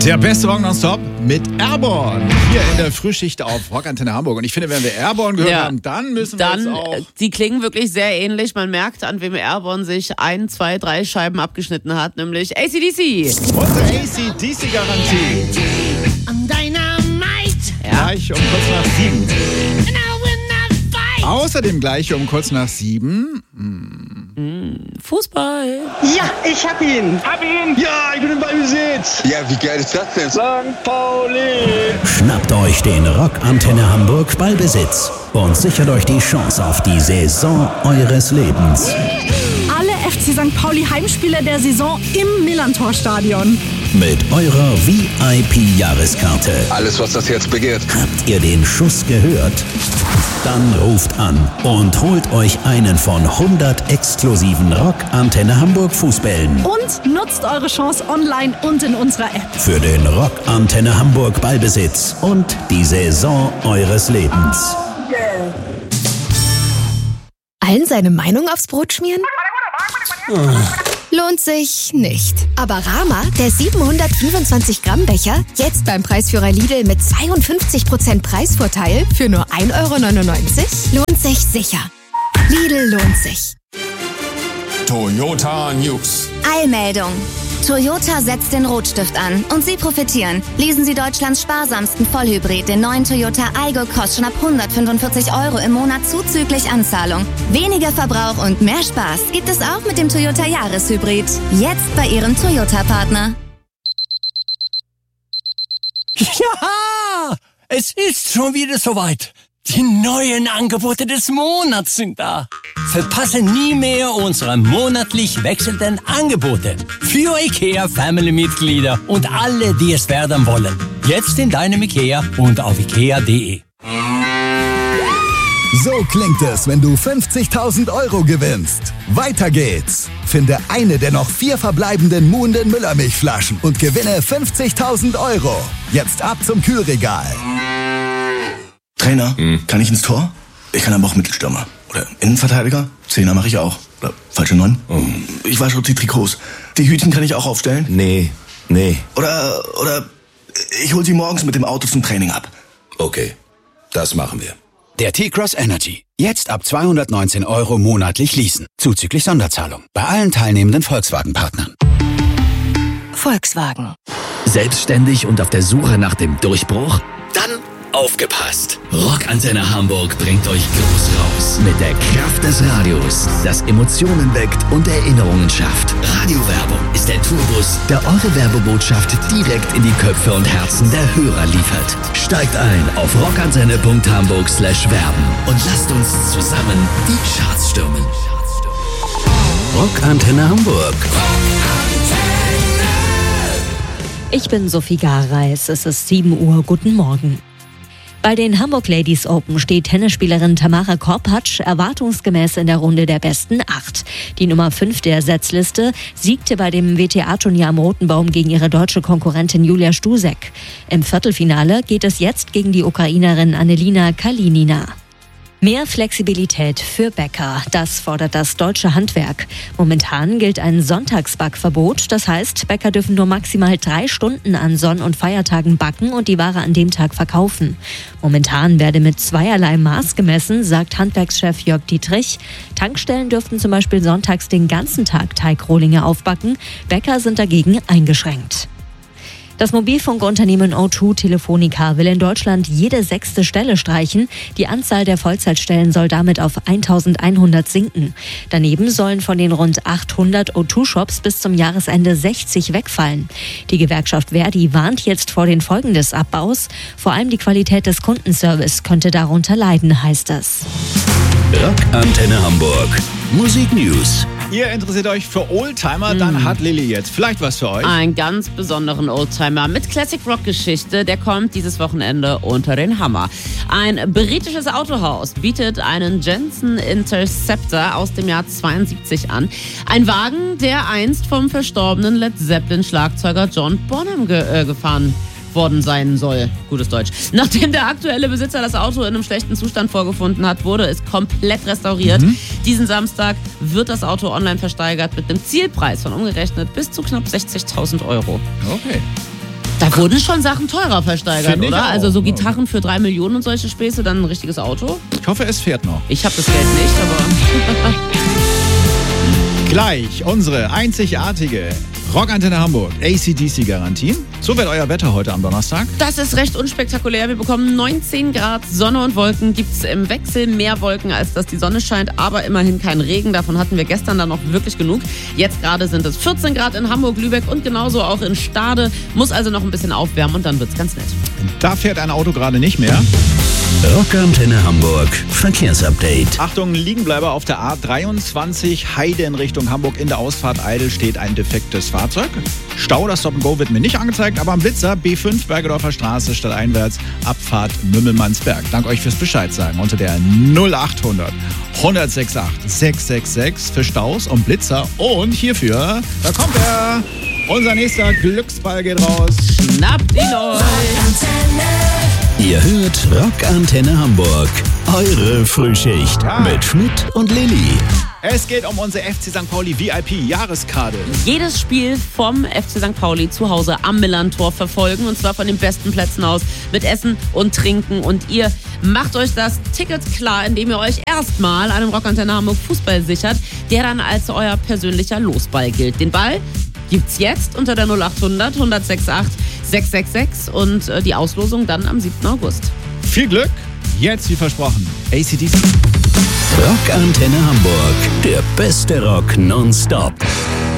Der beste Rock nonstop mit Airborne. Hier in der Frühschicht auf Rockantenne Hamburg. Und ich finde, wenn wir Airborne gehört haben, dann müssen wir jetzt auch... Die klingen wirklich sehr ähnlich. Man merkt, an wem Airborne sich 1, 2, 3 Scheiben abgeschnitten hat, nämlich AC/DC. Unsere AC/DC-Garantie. Gleich um kurz nach 7. Außerdem gleich um kurz nach 7. Fußball. Ja, ich hab ihn. Ja, ich bin im Ballbesitz. Ja, wie geil ist das denn? St. Pauli. Schnappt euch den Rockantenne Hamburg Ballbesitz und sichert euch die Chance auf die Saison eures Lebens. Alle FC St. Pauli Heimspiele der Saison im Millantor-Stadion. Mit eurer VIP-Jahreskarte. Alles, was das Herz begehrt. Habt ihr den Schuss gehört? Dann ruft an und holt euch einen von 100 exklusiven Rockantenne Hamburg Fußbällen. Und nutzt eure Chance online und in unserer App. Für den Rockantenne Hamburg Ballbesitz und die Saison eures Lebens. Allen seine Meinung aufs Brot schmieren? Lohnt sich nicht. Aber Rama, der 725 Gramm Becher, jetzt beim Preisführer Lidl mit 52% Preisvorteil für nur 1,99 €, lohnt sich sicher. Lidl lohnt sich. Toyota News. Eilmeldung. Toyota setzt den Rotstift an und Sie profitieren. Lesen Sie Deutschlands sparsamsten Vollhybrid, den neuen Toyota Aygo, kostet schon ab 145 € im Monat zuzüglich Anzahlung. Weniger Verbrauch und mehr Spaß gibt es auch mit dem Toyota Jahreshybrid. Jetzt bei Ihrem Toyota-Partner. Ja, es ist schon wieder soweit. Die neuen Angebote des Monats sind da. Verpasse nie mehr unsere monatlich wechselnden Angebote. Für IKEA-Family-Mitglieder und alle, die es werden wollen. Jetzt in deinem IKEA und auf ikea.de. So klingt es, wenn du 50.000 € gewinnst. Weiter geht's. Finde eine der noch 4 verbleibenden Muhnden Müllermilchflaschen und gewinne 50.000 €. Jetzt ab zum Kühlregal. Trainer, kann ich ins Tor? Ich kann aber auch Mittelstürmer. Oder Innenverteidiger? Zehner mache ich auch. Oder falsche 9? Ich wasche die Trikots. Die Hütchen kann ich auch aufstellen? Nee. Oder ich hol sie morgens mit dem Auto zum Training ab. Okay, das machen wir. Der T-Cross Energy. Jetzt ab 219 € monatlich leasen. Zuzüglich Sonderzahlung. Bei allen teilnehmenden Volkswagen-Partnern. Volkswagen. Selbstständig und auf der Suche nach dem Durchbruch? Dann aufgepasst! Rockantenne Hamburg bringt euch groß raus. Mit der Kraft des Radios, das Emotionen weckt und Erinnerungen schafft. Radiowerbung ist der Tourbus, der eure Werbebotschaft direkt in die Köpfe und Herzen der Hörer liefert. Steigt ein auf rockantenne.hamburg/werben und lasst uns zusammen die Charts stürmen. Rockantenne Hamburg. Ich bin Sophie Gareis. Es ist 7 Uhr. Guten Morgen. Bei den Hamburg Ladies Open steht Tennisspielerin Tamara Korpatsch erwartungsgemäß in der Runde der besten 8. Die Nummer 5 der Setzliste siegte bei dem WTA-Turnier am Roten Baum gegen ihre deutsche Konkurrentin Julia Stuzek. Im Viertelfinale geht es jetzt gegen die Ukrainerin Annelina Kalinina. Mehr Flexibilität für Bäcker, das fordert das deutsche Handwerk. Momentan gilt ein Sonntagsbackverbot, das heißt, Bäcker dürfen nur maximal 3 Stunden an Sonn- und Feiertagen backen und die Ware an dem Tag verkaufen. Momentan werde mit zweierlei Maß gemessen, sagt Handwerkschef Jörg Dietrich. Tankstellen dürften zum Beispiel sonntags den ganzen Tag Teigrohlinge aufbacken, Bäcker sind dagegen eingeschränkt. Das Mobilfunkunternehmen O2 Telefonica will in Deutschland jede 6. Stelle streichen. Die Anzahl der Vollzeitstellen soll damit auf 1100 sinken. Daneben sollen von den rund 800 O2-Shops bis zum Jahresende 60 wegfallen. Die Gewerkschaft Verdi warnt jetzt vor den Folgen des Abbaus. Vor allem die Qualität des Kundenservice könnte darunter leiden, heißt es. Rockantenne Hamburg. Musik News. Ihr interessiert euch für Oldtimer, dann hat Lilly jetzt vielleicht was für euch. Einen ganz besonderen Oldtimer mit Classic-Rock-Geschichte, der kommt dieses Wochenende unter den Hammer. Ein britisches Autohaus bietet einen Jensen Interceptor aus dem Jahr 72 an. Ein Wagen, der einst vom verstorbenen Led Zeppelin-Schlagzeuger John Bonham gefahren worden sein soll. Gutes Deutsch. Nachdem der aktuelle Besitzer das Auto in einem schlechten Zustand vorgefunden hat, wurde es komplett restauriert. Diesen Samstag wird das Auto online versteigert mit einem Zielpreis von umgerechnet bis zu knapp 60.000 €. Okay. Da wurden schon Sachen teurer versteigert, Finde ich oder? auch. Also so Gitarren für 3 Millionen und solche Späße, dann ein richtiges Auto. Ich hoffe, es fährt noch. Ich habe das Geld nicht, aber... Gleich unsere einzigartige Rockantenne Hamburg AC/DC-Garantie. So wird euer Wetter heute am Donnerstag. Das ist recht unspektakulär. Wir bekommen 19 Grad, Sonne und Wolken. Gibt es im Wechsel mehr Wolken, als dass die Sonne scheint, aber immerhin kein Regen. Davon hatten wir gestern dann noch wirklich genug. Jetzt gerade sind es 14 Grad in Hamburg, Lübeck und genauso auch in Stade. Muss also noch ein bisschen aufwärmen und dann wird's ganz nett. Da fährt ein Auto gerade nicht mehr. Rockantenne Hamburg Verkehrsupdate. Achtung, Liegenbleiber auf der A23 Heide in Richtung Hamburg. In der Ausfahrt Eidel steht ein defektes Fahrzeug. Stau, das Stop-and-Go wird mir nicht angezeigt, aber am Blitzer B5 Bergedorfer Straße stadteinwärts Abfahrt Mümmelmannsberg. Dank euch fürs Bescheid sagen unter der 0800 168 666 für Staus und Blitzer. Und hierfür, da kommt er. Unser nächster Glücksball geht raus. Schnappt ihn euch! Ihr hört Rockantenne Hamburg. Eure Frühschicht mit Schmidt und Lilly. Es geht um unsere FC St. Pauli VIP-Jahreskarte. Jedes Spiel vom FC St. Pauli zu Hause am Millantor verfolgen. Und zwar von den besten Plätzen aus mit Essen und Trinken. Und ihr macht euch das Ticket klar, indem ihr euch erstmal einen Rockantenne Hamburg Fußball sichert, der dann als euer persönlicher Losball gilt. Den Ball gibt's jetzt unter der 0800 168 666 und die Auslosung dann am 7. August. Viel Glück, jetzt wie versprochen, AC/DC. Rockantenne Hamburg, der beste Rock nonstop.